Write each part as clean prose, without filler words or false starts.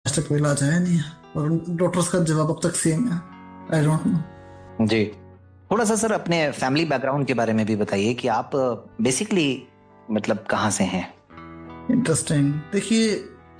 तक कोई इलाज आया नहीं है और डॉक्टर्स का जवाब अब तक सेम है। I don't know. जी, थोड़ा सा सर अपने फैमिली बैकग्राउंड के बारे में भी बताइए कि आप बेसिकली मतलब कहाँ से हैं? इंटरेस्टिंग। देखिए,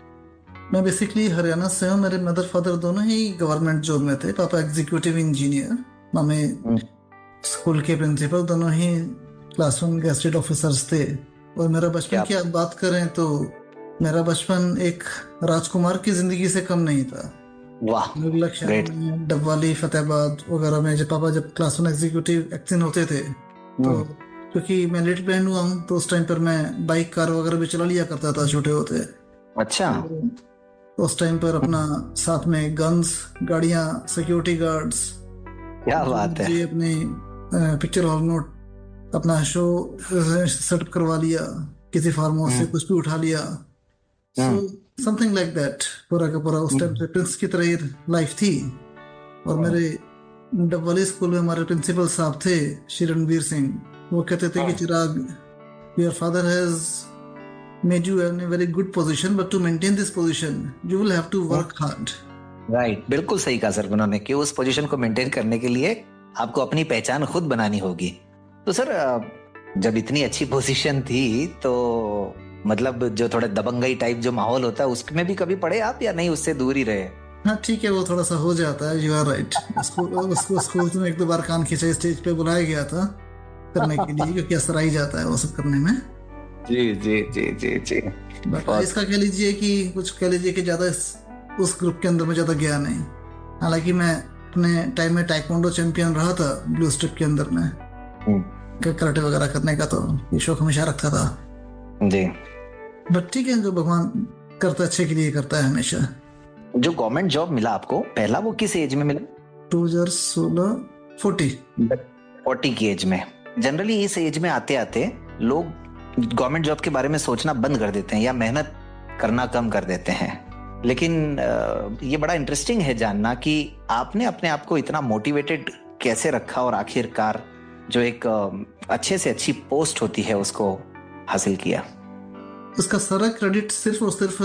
मैं बेसिकली हरियाणा से हूँ। मेरे मदर फादर दोनों ही गवर्नमेंट जॉब में थे। पापा एग्जीक्यूटिव इंजीनियर, मम्मी हम्म, स्कूल के प्रिंसिपल, दोनों ही क्लास वन गेस्टेड ऑफिसर्स थे। और मेरा बचपन क्या? की आप बात करें तो मेरा बचपन एक राजकुमार की जिंदगी से कम नहीं था। वाह, अलग अलग शहरों ग्रेट। में, डबवाली, फतेहाबाद वगैरह में, जब पापा जब क्लास वन एग्जीक्यूटिव एक्टिंग होते थे तो, हम्म, क्योंकि मैं लेट ब्लेंड हुआ हूँ, तो उस टाइम पर मैं बाइक कार वगैरह भी चला लिया करता था छोटे होते। अच्छा। तो उस टाइम पर अपना साथ में गन्स, गाड़ियाँ, सिक्योरिटी गार्ड्स, क्या जो बात है। मर्जी अपनी पिक्चर हॉल में अपना शो सेटअप करवा लिया, किसी फार्म हाउस से हम्म, कुछ भी उठा लिया। सो हम्म, समथिंग लाइक दैट, पूरा का पूरा उस टाइम हम्म, पे प्रिंस की तरह ही लाइफ थी। और हम्म, मेरे डबवाली स्कूल में हमारे प्रिंसिपल साहब थे, श्री रणवीर सिंह। वो कहते थे कि हम्म। चिराग, your father has made you in a very good position, but to maintain this position, you will have to work hard. Right, बिल्कुल सही कहा सर उन्होंने कि उस पोजीशन को मेंटेन करने के लिए आपको अपनी पहचान खुद बनानी होगी। तो सर जब इतनी अच्छी पोजीशन थी तो मतलब जो थोड़ा दबंगई टाइप जो माहौल होता है उसमें भी कभी पड़े आप या नहीं, उससे दूर ही रहे? हाँ ठीक है, वो थोड़ा सा हो जाता है। You are right. स्कूल उसको स्कूल में एक दो बार कान खींचे, स्टेज पे बुलाया गया था करने के लिए, क्योंकि असर आ ही जाता है वो सब करने में। जी जी जी जी जी। बट बहुत। इसका कह लीजिए कि कुछ कह लीजिए कि ज्यादा उस ग्रुप के अंदर में ज्यादा गया नहीं। हालांकि मैं अपने टाइम में टाइकोंडो चैंपियन रहा था, ब्लू स्ट्रिप के अंदर में हम्म, कराटे वगैरह करने का, तो ये शौक हमेशा रखा था। जी। बट ठीक है, जो भगवान करता है अच्छे के लिए करता है हमेशा। जो गवर्नमेंट जॉब मिला आपको पहला, वो किस एज में मिला? 2016, 40। 40 की एज में। जनरली इस एज में आते आते लोग गवर्नमेंट जॉब के बारे में सोचना बंद कर देते हैं या मेहनत करना कम कर देते हैं। लेकिन ये बड़ा इंटरेस्टिंग है जानना कि आपने अपने आप को इतना मोटिवेटेड कैसे रखा और आखिरकार जो एक अच्छे से अच्छी पोस्ट होती है उसको हासिल किया। उसका सारा क्रेडिट सिर्फ और सिर्फ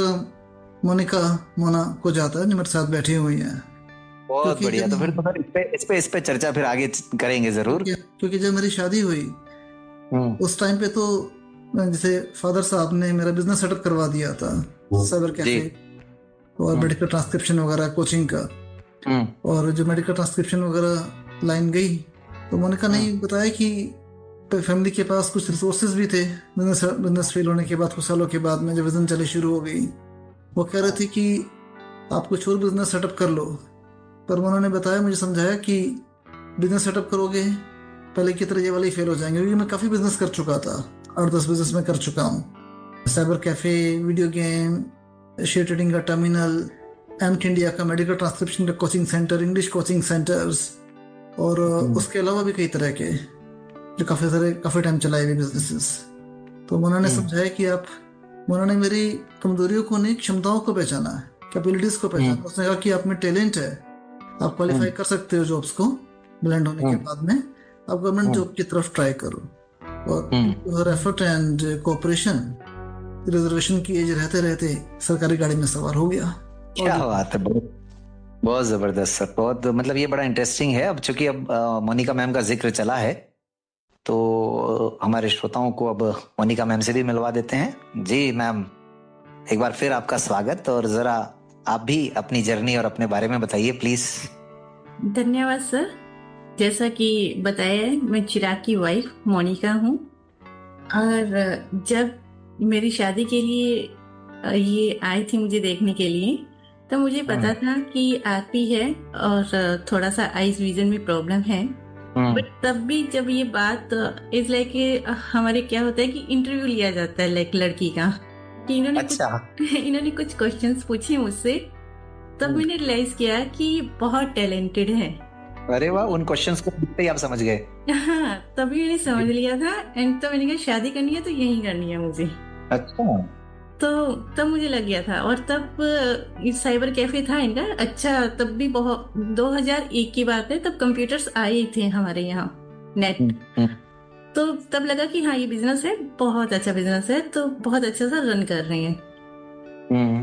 मोना को जाता है, जो मेरे साथ बैठी हुई है। बहुत क्योंकि बढ़िया। जब तो फिर तो सर इस पे चर्चा फिर आगे करेंगे जरूर। क्योंकि जब मेरी शादी हुई हम्म, उस टाइम पे तो जैसे फादर साहब ने मेरा बिजनेस सेटअप करवा दिया था, साइबर जी। कैफे और हम्म, मेडिकल ट्रांसक्रिप्शन वगैरह कोचिंग का। हम्म, और जो मेडिकल ट्रांसक्रिप्शन वगैरह लाइन गई, तो मोनिका ने हम्म, बताया कि फैमिली के पास कुछ रिसोर्सेज भी थे। बिजनेस बिजनेस फेल होने के बाद कुछ सालों के बाद में जब बिजनेस चले शुरू हो गई, वो कह रहे थे कि आप कुछ और बिजनेस सेटअप कर लो। पर उन्होंने बताया, मुझे समझाया कि बिजनेस सेटअप करोगे पहले की तरह ये वाले फेल हो जाएंगे, क्योंकि मैं काफ़ी बिजनेस कर चुका था, 8-10 बिजनेस में कर चुका हूँ। Cyber cafe, video game, share trading का टर्मिनल, एमट इंडिया का मेडिकल ट्रांसक्रिप्शन का coaching centre, English coaching centres, और उसके अलावा भी कई तरह के जो काफ़ी टाइम चलाए हुए बिजनेसेस। तो उन्होंने समझाया कि आप, उन्होंने मेरी कमजोरियों को नहीं, क्षमताओं को पहचाना है, कैपेबिलिटीज को पहचाना। उसने कहा कि आप में टैलेंट है, आप क्वालिफाई कर सकते हो जॉब्स को, ब्लेंड होने के बाद में आप गवर्नमेंट जॉब की तरफ ट्राई करो। और हर एफर्ट एंड कोऑपरेशन, रिजर्वेशन की एज रहते रहते सरकारी गाड़ी में सवार हो गया। क्या बात है। बहुत बहुत जबरदस्त सर। बहुत मतलब ये बड़ा इंटरेस्टिंग है। अब चूंकि अब मोनिका मैम का जिक्र चला है तो हमारे श्रोताओं को अब मोनिका मैम से भी मिलवा देते हैं। जी मैम, एक बार फिर आपका स्वागत। और जरा आप भी अपनी जर्नी और अपने बारे में बताइए प्लीज। धन्यवाद सर। जैसा कि बताया है, मैं चिराग की वाइफ मोनिका हूँ। और जब मेरी शादी के लिए ये आई थी मुझे देखने के लिए, तो मुझे पता था कि आरपी है और थोड़ा सा आइज विजन में प्रॉब्लम है। बट तब भी जब ये बात इस लाइक हमारे क्या होता है कि इंटरव्यू लिया जाता है लाइक लड़की का, कि अच्छा। इन्होंने कुछ क्वेश्चंस पूछे मुझसे, तब मैंने रियलाइज किया कि बहुत टैलेंटेड है। अरे वाह, उन क्वेश्चंस को देखते ही आप समझ गए? हाँ, तभी मैंने समझ लिया था। एंड तो मैंने कहा शादी करनी है तो यही करनी है मुझे। अच्छा। तो तब मुझे लग गया था। और तब साइबर कैफे था इनका। अच्छा, तब भी बहुत 2001 की बात है, तब कंप्यूटर्स आए थे हमारे यहाँ, नेट। तो तब लगा कि हाँ, ये बिजनेस है, बहुत अच्छा बिजनेस है, तो बहुत अच्छा सा रन कर रहे हैं।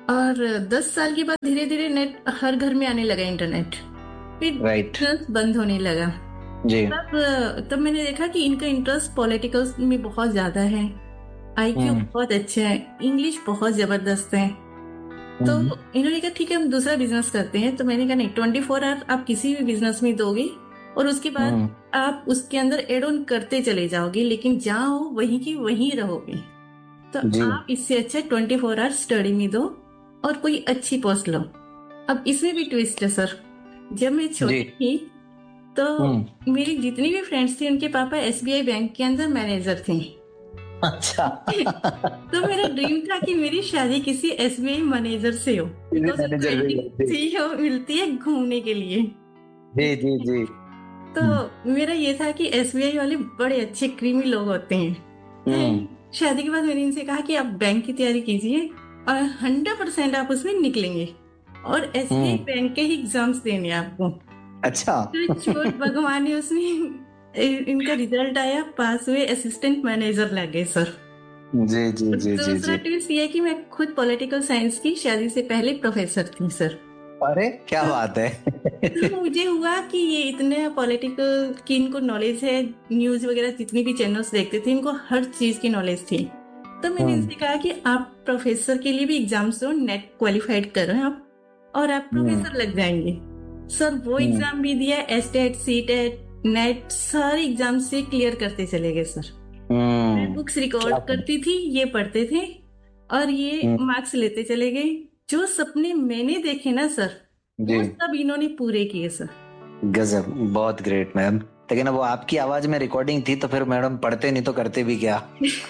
और 10 साल के बाद धीरे धीरे नेट हर घर में आने लगा, इंटरनेट। फिर राइट। बंद होने लगा। जी। तब मैंने देखा कि इनका इंटरेस्ट पॉलिटिकल्स में बहुत ज्यादा है, आईक्यू बहुत अच्छा है, इंग्लिश बहुत जबरदस्त है। तो इन्होंने कहा ठीक है हम दूसरा बिजनेस करते हैं। तो मैंने कहा नहीं, 24 आवर आप किसी भी बिजनेस में दोगे और उसके बाद आप उसके अंदर एड ऑन करते चले जाओगे, लेकिन जहाँ हो वहीं की वहीं रहोगे। तो आप इससे अच्छा 24 आवर स्टडी में दो और कोई अच्छी पोस्ट लो। अब इसमें भी ट्विस्ट है सर। जब मैं छोटी थी तो मेरी जितनी भी फ्रेंड्स थी उनके पापा एसबीआई बैंक के अंदर मैनेजर थे। अच्छा। तो मेरा ड्रीम था कि मेरी शादी किसी एसबीआई मैनेजर से हो, हो मिलती है घूमने के लिए। जी जी जी। तो मेरा ये था कि एसबीआई वाले बड़े अच्छे क्रीमी लोग होते हैं। शादी के बाद मैंने इनसे कहा कि आप बैंक की तैयारी कीजिए और 100% आप उसमें निकलेंगे और एसबीआई बैंक के ही एग्जाम्स देने आपको। अच्छा। तो भगवान ने उसमें इनका रिजल्ट आया, पास हुए, असिस्टेंट मैनेजर लग गए सर। जी जी जी। दूसरा ट्विस्ट ये है कि मैं खुद पॉलिटिकल साइंस की शादी से पहले प्रोफेसर थी सर। अरे क्या बात है। तो मुझे हुआ कि ये इतने पॉलिटिकल की इनको नॉलेज है, न्यूज वगैरह जितनी भी चैनल्स देखते थे इनको हर चीज की नॉलेज थी। तो मैंने इनसे कहा कि आप प्रोफेसर के लिए भी एग्जाम्स दो, नेट क्वालिफाइड करो आप और आप प्रोफेसर लग जाएंगे। सर वो एग्जाम भी दिया, एस्टेट, सीटेट, नेट, सारे एग्जाम से क्लियर करते चले गए सर। मैं बुक्स रिकॉर्ड करती थी, ये पढ़ते थे और ये मार्क्स लेते चले गए। जो सपने मैंने देखे ना सर, वो सब इन्होंने पूरे किए सर। गजब, बहुत ग्रेट मैम। लेकिन अब वो आपकी आवाज में रिकॉर्डिंग थी तो फिर मैडम पढ़ते नहीं तो करते भी क्या।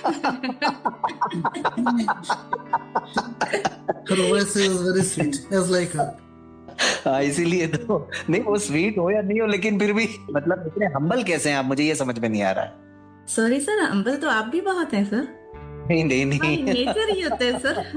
इसीलिए तो नहीं, वो स्वीट हो या नहीं हो लेकिन फिर भी मतलब इतने हम्बल कैसे हैं आप, मुझे ये समझ में नहीं आ रहा है। सॉरी सर, हम्बल तो आप भी बहुत हैं सर। नहीं नहीं नहीं, नेचर ही होता है सर।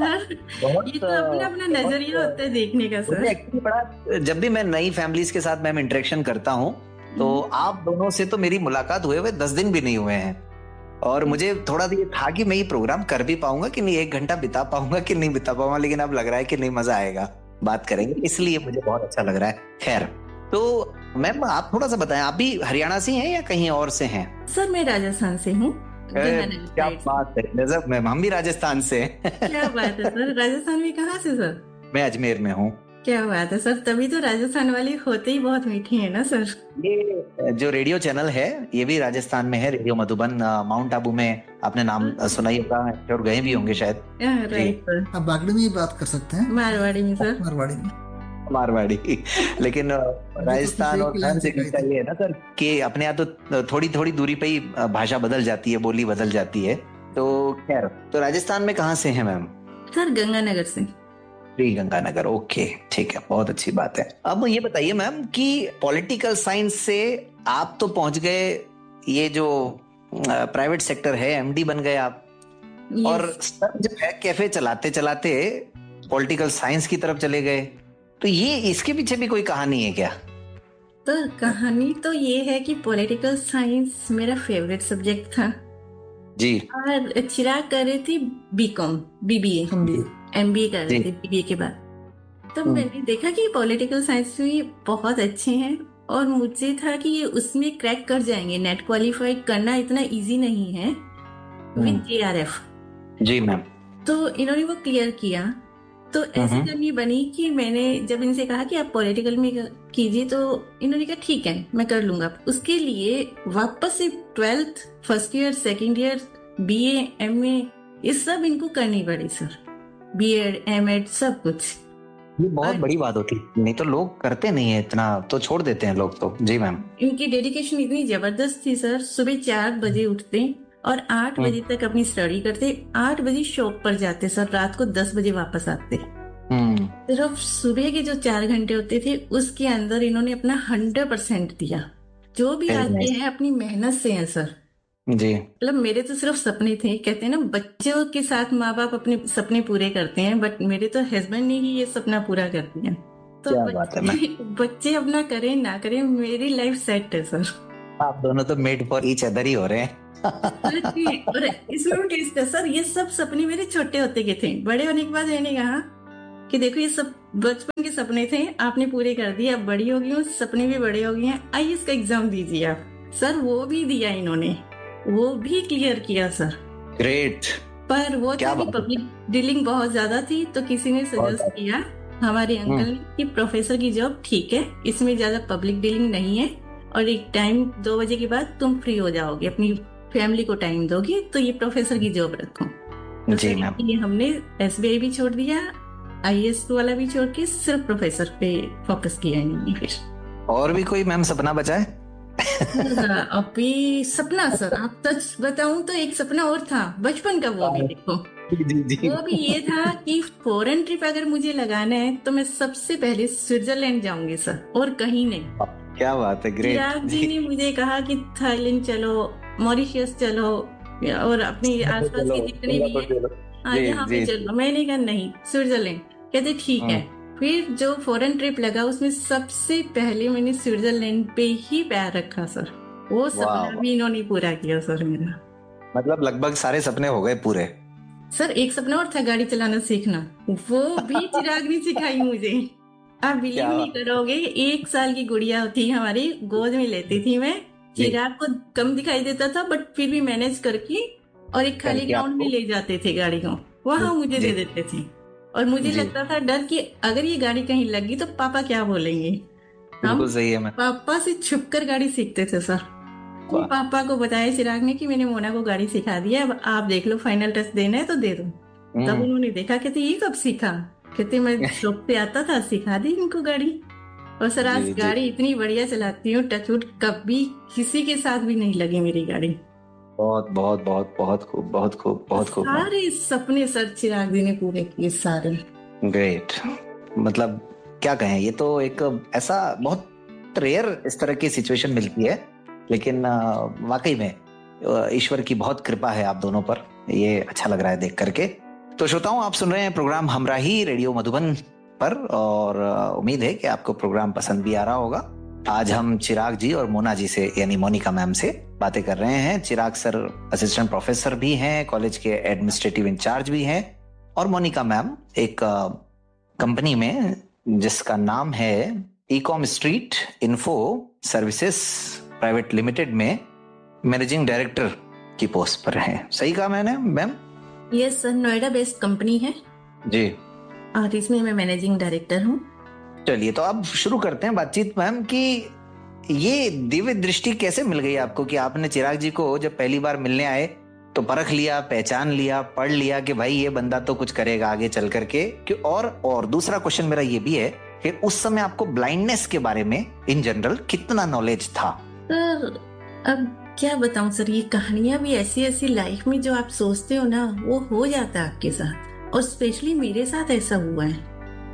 ये तो अपना अपना नजरिया होता है देखने का सर। एक्चुअली बड़ा, जब भी मैं नई फैमिलीज के साथ मैम इंटरेक्शन करता हूँ तो आप दोनों से तो मेरी मुलाकात हुए 10 दिन भी नहीं हुए हैं और मुझे थोड़ा ये था कि मैं ये प्रोग्राम कर भी पाऊंगा कि नहीं, 1 घंटा बिता पाऊंगा कि नहीं बिता पाऊंगा, लेकिन अब लग रहा है कि नहीं, मजा आएगा, बात करेंगे, इसलिए मुझे बहुत अच्छा लग रहा है। खैर, तो मैम आप थोड़ा सा बताएं, आप भी हरियाणा से हैं या कहीं और से हैं? सर मैं राजस्थान से हूँ। क्या बात है, गजब मैम, हम भी राजस्थान से हैं। क्या बात है सर, राजस्थान में कहाँ से सर? मैं अजमेर में हूँ। क्या बात है सर, तभी तो राजस्थान वाले होते ही बहुत मीठे हैं ना सर। ये जो रेडियो चैनल है ये भी राजस्थान में है, रेडियो मधुबन, माउंट आबू में, आपने नाम सुना ही होगा और गए भी होंगे शायद। Right sir. आप बागड़ी में बात कर सकते हैं। मारवाड़ी में सर। मारवाड़ी लेकिन राजस्थान और हर जगह का ये है ना सर कि अपने यहाँ तो थोड़ी थोड़ी दूरी पे ही भाषा बदल जाती है, बोली बदल जाती है। तो खैर, तो राजस्थान में कहाँ से हैं मैम? सर गंगानगर से। श्री गंगानगर, ओके, ठीक है, बहुत अच्छी बात है। अब ये बताइए मैम कि पॉलिटिकल साइंस से आप तो पहुंच गए ये जो प्राइवेट सेक्टर है, एमडी बन गए आप, और सर जो है कैफे चलाते चलाते पॉलिटिकल साइंस की तरफ चले गए, तो ये इसके पीछे भी कोई कहानी है क्या? तो कहानी तो ये है कि पॉलिटिकल साइंस मेरा फेवरेट सब्जेक्ट था जी, और चिराग कर रही थी बीकॉम, बीबीए, एमबीए कर रही थी बीबीए के बाद। तो मैंने देखा कि पॉलिटिकल साइंस में बहुत अच्छे हैं और मुझे था कि ये उसमें क्रैक कर जाएंगे, नेट क्वालिफाई करना इतना इजी नहीं है विद जेआरएफ। Ji ma'am. तो इन्होंने वो क्लियर किया। तो ऐसी जर्नी बनी कि मैंने जब इनसे कहा कि आप पॉलिटिकल में कीजिए, तो इन्होंने कहा ठीक है मैं कर लूंगा। उसके लिए वापस से 12th first year, second year, BA, MA, ये सब इनको करनी पड़ी सर, बीएड, एमएड, सब कुछ। ये बहुत बड़ी बात होती है, नहीं तो लोग करते नहीं है इतना, तो छोड़ देते हैं लोग तो। जी मैम। इनकी डेडिकेशन इतनी जबरदस्त थी सर, सुबह 4 बजे उठते और 8 बजे तक अपनी स्टडी करते, 8 बजे शॉप पर जाते सर, रात को 10 बजे वापस आते। सिर्फ सुबह के जो 4 घंटे होते थे उसके अंदर इन्होंने अपना 100% दिया। जो भी आते हैं अपनी मेहनत से हैं सर। जी। मतलब मेरे तो सिर्फ सपने थे, कहते हैं ना बच्चों के साथ माँ बाप अपने सपने पूरे करते हैं, बट मेरे तो हस्बैंड ने ही ये सपना पूरा कर दिया। तो बच्चे अपना करें ना करें, मेरी लाइफ सेट है सर। आप दोनों तो मेड फॉर ईच अदर ही हो रहे हैं। और इसमें ट्विस्ट है सर, ये सब सपने मेरे छोटे होते के थे। बड़े होने के बाद मैंने कहा कि देखो ये सब बचपन के सपने थे, आपने पूरे कर दिए, अब बड़ी हो गई हूँ, सपने भी बड़े हो गए हैं, आईएएस का एग्जाम दीजिए आप। सर वो भी दिया इन्होंने, वो भी क्लियर किया सर। ग्रेट। पर वो था कि पब्लिक डीलिंग बहुत ज्यादा थी, तो किसी ने सजेस्ट किया, हमारे अंकल ने, कि प्रोफेसर की जॉब ठीक है, इसमें ज्यादा पब्लिक डीलिंग नहीं है, और एक टाइम 2 बजे के बाद तुम फ्री हो जाओगे, अपनी फैमिली को टाइम दोगे, तो ये प्रोफेसर की जॉब रखो। तो जी मैम। ये हमने एसबीआई भी छोड़ दिया, आईएएस वाला भी छोड़ के सिर्फ प्रोफेसर पे फोकस किया इन्होंने। फिर और भी कोई मैम सपना बचा है? अभी सपना सर, आप सच बताऊं तो एक सपना और था बचपन का, वो भी देखो, वो भी ये था कि फॉरेन ट्रिप अगर मुझे लगाना है तो मैं सबसे पहले स्विट्जरलैंड जाऊंगी सर, और कहीं नहीं। क्या बात है, ग्रेट। चिराग जी ने मुझे कहा कि थाईलैंड चलो, मॉरिशस चलो, और अपने आसपास के जितने भी है यहाँ पे चलो। मैंने कहा नहीं, स्विट्जरलैंड। कहते ठीक है। फिर जो फॉरेन ट्रिप लगा उसमें सबसे पहले मैंने स्विट्जरलैंड पे ही पैर रखा सर। वो सपना भी इन्होंने पूरा किया सर मेरा। मतलब लगभग सारे सपने हो गए पूरे। सर एक सपना और था, गाड़ी चलाना सीखना, वो भी चिराग ने सिखाई मुझे। आप बिलीव नहीं करोगे, 1 साल की गुड़िया थी हमारी, गोद में लेती थी मैं, चिराग को कम दिखाई देता था बट फिर भी मैनेज करके, और एक खाली ग्राउंड में ले जाते थे गाड़ी को, वहां मुझे दे देते थे। और मुझे लगता था डर कि अगर ये गाड़ी कहीं लगी तो पापा क्या बोलेंगे। हम सही है, पापा से छुपकर गाड़ी सीखते थे सर। तो पापा को बताया चिराग ने कि मैंने मोना को गाड़ी सिखा दिया, अब आप देख लो, फाइनल टेस्ट देना है तो दे दो। तब उन्होंने देखा, कहते ये कब सीखा? कहते मैं शौक पे आता था, सिखा दी इनको गाड़ी। और सर आज गाड़ी इतनी बढ़िया चलाती हूँ, टचवुड कभी किसी के साथ भी नहीं लगी मेरी गाड़ी। बहुत बहुत बहुत बहुत खूब, बहुत खूब, बहुत खूब। सारे सपने सर चिराग जी ने पूरे किए, सारे। ग्रेट। मतलब क्या कहें, ये तो एक ऐसा बहुत रेयर इस तरह की सिचुएशन मिलती है, लेकिन वाकई में ईश्वर की बहुत कृपा है आप दोनों पर। ये अच्छा लग रहा है देख करके। तो श्रोताओं, आप सुन रहे हैं प्रोग्राम हमराही रेडियो मधुबन पर, और उम्मीद है कि आपको प्रोग्राम पसंद भी आ रहा होगा। आज हम चिराग जी और मोना जी से, यानी मोनिका मैम से बातें कर रहे हैं। चिराग सर असिस्टेंट प्रोफेसर भी हैं, कॉलेज के एडमिनिस्ट्रेटिव इंचार्ज भी हैं, और मोनिका मैम एक कंपनी में जिसका नाम है Ecom street info services private limited में मैनेजिंग डायरेक्टर की पोस्ट पर हैं। सही कहा मैंने ma'am? Yes sir, Noida based company है जी, और इसमें मैं मैनेजिंग डायरेक्टर हूँ। चलिए तो अब शुरू करते हैं बातचीत मैम कि ये दिव्य दृष्टि कैसे मिल गई आपको कि आपने चिराग जी को जब पहली बार मिलने आए तो परख लिया, पहचान लिया, पढ़ लिया कि भाई ये बंदा तो कुछ करेगा आगे चल करके। कि और दूसरा क्वेश्चन मेरा ये भी है कि उस समय आपको ब्लाइंडनेस के बारे में इन जनरल कितना नॉलेज था? सर अब क्या बताऊं सर, ये कहानियां भी ऐसी ऐसी लाइफ में जो आप सोचते हो ना, वो हो जाता है आपके साथ, और स्पेशली मेरे साथ ऐसा हुआ है।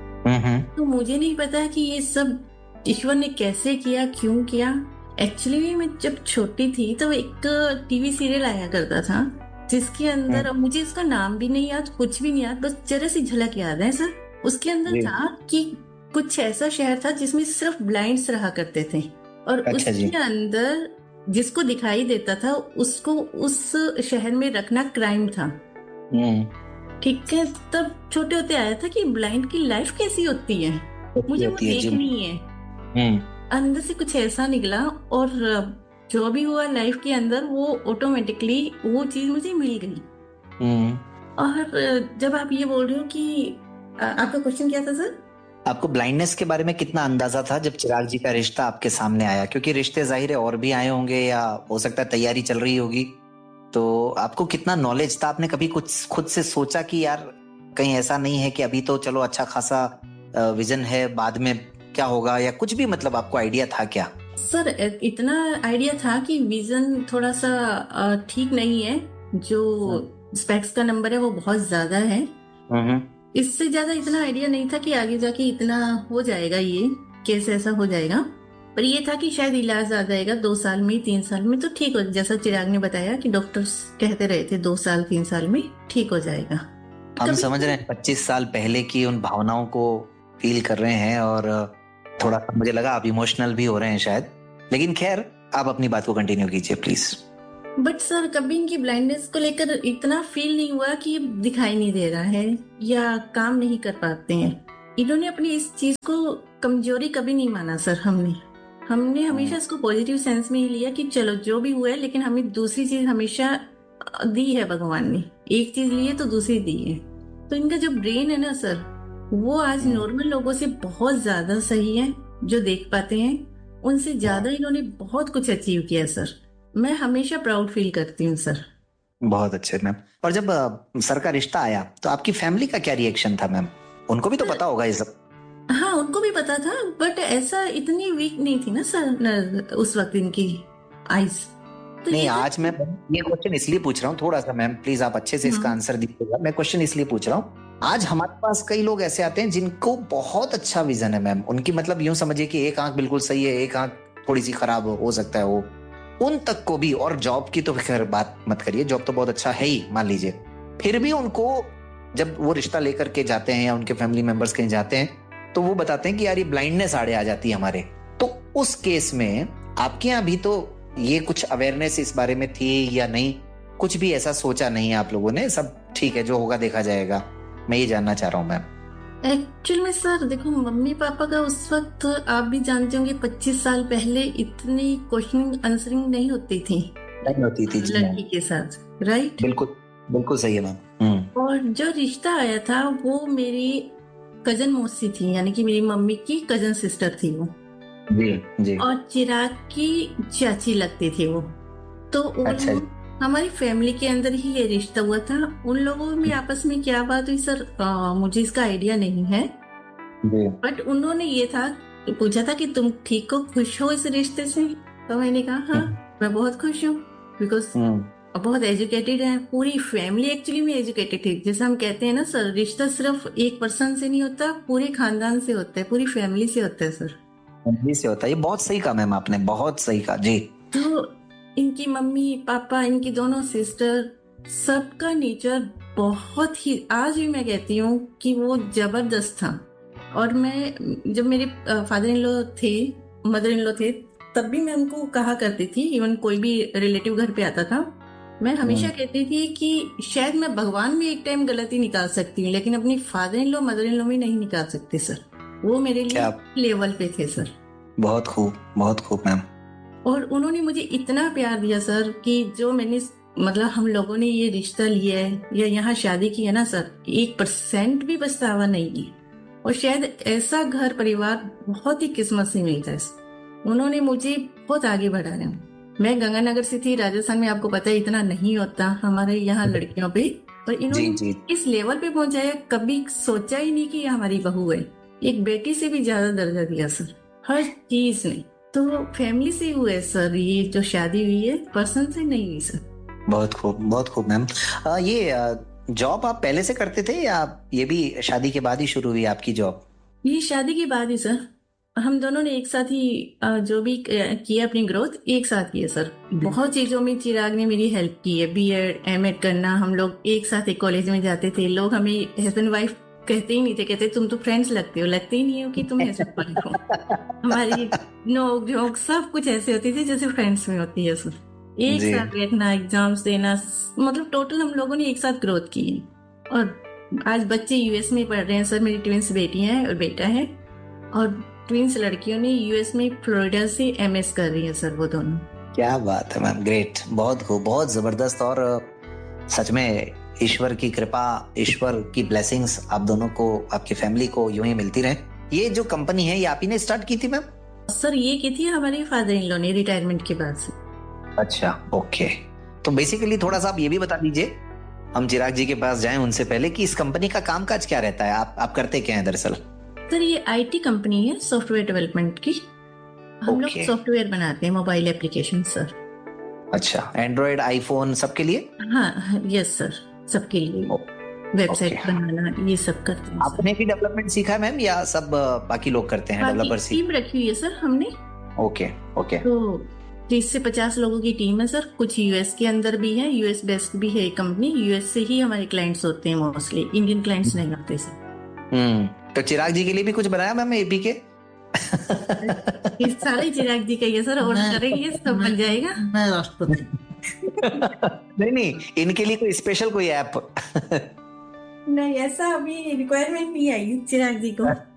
तो मुझे नहीं पता कि ये सब ईश्वर ने कैसे किया, क्यों किया। एक्चुअली मैं जब छोटी थी तो एक टीवी सीरियल आया करता था जिसके अंदर, मुझे इसका नाम भी नहीं याद, कुछ भी नहीं याद, बस जरा सी झलक याद है सर। उसके अंदर था कि कुछ ऐसा शहर था जिसमें सिर्फ ब्लाइंड्स रहा करते थे, और उसके अंदर जिसको दिखाई देता था उसको उस शहर में रखना क्राइम था। ठीक है, तब छोटे होते आया था कि ब्लाइंड की लाइफ कैसी होती है, मुझे वो देखनी है। अंदर से कुछ ऐसा निकला, और जो भी हुआ लाइफ के अंदर वो ऑटोमेटिकली वो चीज मुझे मिल गई। और जब आप ये बोल रहे हो कि आपका क्वेश्चन क्या था सर? आपको ब्लाइंडनेस के बारे में कितना अंदाजा था जब चिराग जी का रिश्ता आपके सामने आया? क्योंकि रिश्ते जाहिर है और भी आए होंगे, या हो सकता है तैयारी चल रही होगी, तो आपको कितना नॉलेज था? आपने कभी कुछ खुद से सोचा कि यार कहीं ऐसा नहीं है कि अभी तो चलो अच्छा खासा विजन है, बाद में क्या होगा, या कुछ भी, मतलब आपको आइडिया था क्या? सर इतना आइडिया था कि विजन थोड़ा सा ठीक नहीं है, जो स्पेक्स का नंबर है वो बहुत ज्यादा है। इससे ज्यादा इतना आइडिया नहीं था कि आगे जाके इतना हो जाएगा, ये केस ऐसा हो जाएगा। पर ये था कि शायद इलाज आ जाएगा 2 साल में, 3 साल में तो ठीक हो, जैसा चिराग ने बताया कि डॉक्टर्स कहते रहे थे 2 साल 3 साल में ठीक हो जाएगा। हम समझ रहे हैं 25 साल पहले की उन भावनाओं को फील कर रहे हैं, और थोड़ा मुझे लगा आप इमोशनल भी हो रहे हैं शायद, लेकिन खैर आप अपनी बात को कंटिन्यू कीजिए प्लीज। बट सर कभी इनकी ब्लाइंडनेस को लेकर इतना फील नहीं हुआ कि ये दिखाई नहीं दे रहा है या काम नहीं कर पाते हैं। इन्होंने अपनी इस चीज को कमजोरी कभी नहीं माना सर। हमने हमेशा इसको पॉजिटिव सेंस में ही लिया कि चलो जो भी हुआ है, लेकिन हमें दूसरी चीज हमेशा दी है भगवान ने। एक चीज ली है तो दूसरी दी है। तो इनका जो ब्रेन है ना सर, वो आज नॉर्मल लोगों से बहुत ज्यादा सही है। जो देख पाते हैं उनसे ज्यादा इन्होंने बहुत कुछ अचीव किया सर। मैं हमेशा प्राउड फील करती हूँ सर। बहुत अच्छे मैम। और जब सर का रिश्ता आया तो आपकी फैमिली का क्या रिएक्शन था मैम? उनको भी तो पता होगा ये सब। हाँ, उनको भी पता था, बट ऐसा इतनी वीक नहीं थी ना सर उस वक्त इनकी आइज। तो नहीं, आज मैं ये क्वेश्चन इसलिए पूछ रहा हूँ, थोड़ा सा मैम प्लीज आप अच्छे से इसका आंसर दीजिएगा। मैं क्वेश्चन इसलिए पूछ रहा हूँ, आज हमारे पास कई लोग ऐसे आते हैं जिनको बहुत अच्छा विजन है मैम। उनकी मतलब यूं समझिए कि एक आंख बिल्कुल सही है, एक आंख थोड़ी सी खराब हो सकता है वो, उन तक को भी। और जॉब की तो खैर बात मत करिए, जॉब तो बहुत अच्छा है ही मान लीजिए, फिर भी उनको जब वो रिश्ता लेकर के जाते हैं या उनके फैमिली मेंबर्स कहीं जाते हैं तो वो बताते हैं कि यार ये ब्लाइंडनेस आड़े आ जाती है हमारे। तो उस केस में आपके यहाँ भी तो ये कुछ अवेयरनेस इस बारे में थी या नहीं? कुछ भी ऐसा सोचा नहीं है आप लोगों ने? सब ठीक है, जो होगा देखा जाएगा? मैं ये जानना चाह रहा हूँ मैम। एक्चुअल में सर देखो, मम्मी पापा का उस वक्त आप भी जानते होंगे 25 साल पहले इतनी क्वेश्चनिंग आंसरिंग नहीं होती थी लड़की के साथ, राइट? बिल्कुल बिल्कुल सही है मैम। और जो रिश्ता आया था वो मेरी कजन मौसी थी, यानी कि मेरी मम्मी की कजन सिस्टर थी वो। जी। और चिराग की चाची लगती थी वो। तो अच्छा। हमारी फैमिली के अंदर ही ये रिश्ता हुआ था। उन लोगों में आपस में क्या बात हुई सर, मुझे इसका आइडिया नहीं है, बट उन्होंने ये था पूछा था कि तुम ठीक हो, खुश हो इस रिश्ते से? तो मैंने कहा हाँ, मैं बहुत खुश हूँ, बिकॉज बहुत एजुकेटेड है। पूरी फैमिली एक्चुअली में एजुकेटेड थी। जैसे हम कहते हैं ना सर, रिश्ता सिर्फ एक पर्सन से नहीं होता, पूरे खानदान से होता है, पूरी फैमिली से होता है सर। फैमिली से होता है। ये बहुत सही कहा मैम आपने, बहुत सही कहा जी। तो इनकी मम्मी पापा, इनकी दोनों सिस्टर, सबका नेचर बहुत ही, आज भी मैं कहती हूँ कि वो जबरदस्त था। और मैं जब मेरे फादर इन लॉ थे, मदर इन लॉ थे, तब भी मैं उनको कहा करती थी, इवन कोई भी रिलेटिव घर पे आता था, मैं हमेशा कहती थी कि शायद मैं भगवान में एक टाइम गलती निकाल सकती हूँ, लेकिन अपनी father in law mother in law में नहीं निकाल सकती सर। वो मेरे लिए लेवल पे थे सर। बहुत खूब मैम। और उन्होंने मुझे इतना प्यार दिया सर कि जो मैंने मतलब हम लोगों ने ये रिश्ता लिया है या यहाँ शादी की है ना सर, 1% भी पछतावा नहीं की। और शायद ऐसा घर परिवार बहुत ही किस्मत से मिलता है। उन्होंने मुझे बहुत आगे बढ़ाया। मैं गंगानगर से थी, राजस्थान में आपको पता है इतना नहीं होता हमारे यहाँ लड़कियों पे, पर इन्होंने इस लेवल पे पहुंचाया। कभी सोचा ही नहीं कि ये हमारी बहू है। एक बेटी से भी ज्यादा दर्जा दिया सर हर चीज ने। तो फैमिली से हुए सर, ये जो शादी हुई है पर्सन से नहीं हुई सर। बहुत खूब मैम। ये जॉब आप पहले से करते थे या ये भी शादी के बाद ही शुरू हुई आपकी जॉब? ये शादी के बाद ही सर। हम दोनों ने एक साथ ही जो भी किया, अपनी ग्रोथ एक साथ की है सर। बहुत चीजों में चिराग ने मेरी हेल्प की है। बीएड एमएड करना, हम लोग एक साथ एक कॉलेज में जाते थे। लोग हमें हस्बैंड वाइफ कहते ही नहीं थे, कहते तुम तो फ्रेंड्स लगते हो। लगते ही नहीं हो कि तुम हस्बैंड वाइफ हो। हमारी नोक झोंक सब कुछ ऐसे होती थी जैसे फ्रेंड्स में होती है सर। एक साथ बैठना, एग्जाम्स देना, मतलब टोटल हम लोगों ने एक साथ ग्रोथ की है। और आज बच्चे यूएस में पढ़ रहे हैं सर। मेरी ट्विंस बेटियां हैं और बेटा है, और ट्विंस लड़कियों ने यूएस में फ्लोरिडा से एमएस कर रही है सर वो दोनों। क्या बात है मैम, ग्रेट, बहुत खूब, बहुत जबरदस्त। और सच में ईश्वर की कृपा, ईश्वर की ब्लेसिंग्स आप दोनों को, आपकी फैमिली को यूं ही मिलती रहे। ये जो कंपनी है ये आप ही ने स्टार्ट की थी मैम? सर ये की थी हमारे फादर इन लॉ ने रिटायरमेंट के बाद से। अच्छा, ओके। तो बेसिकली थोड़ा सा आप ये भी बता दीजिए, हम चिराग जी के पास जाएं उनसे पहले, कि इस कंपनी का कामकाज क्या रहता है, आप करते क्या हैं दरअसल? सर ये आईटी कंपनी है, सॉफ्टवेयर डेवलपमेंट की। हम लोग सॉफ्टवेयर बनाते हैं, मोबाइल एप्लीकेशन सर। अच्छा, एंड्रॉइड आईफोन सबके लिए? हाँ यस सर, सबके लिए वेबसाइट बनाना, ये सब करते हैं। आपने भी डेवलपमेंट सीखा है मैम या सब बाकी लोग करते हैं? डेवलपर टीम रखी हुई है सर हमने। ओके। तो 30 से 50 लोगों की टीम है सर। कुछ यूएस के अंदर भी है, यूएस बेस्ड भी है कंपनी। यूएस से ही हमारे क्लाइंट्स होते हैं मोस्टली, इंडियन क्लाइंट्स नहीं आते सर। तो चिराग जी के लिए भी कुछ बनाया मैम एपी के? इस सारे चिराग जी का ये सर, और करेंगे सब बन जाएगा। मैं राष्ट्रपति नहीं, इनके लिए कोई स्पेशल कोई ऐप? नहीं, ऐसा अभी रिक्वायरमेंट नहीं आई चिराग जी को।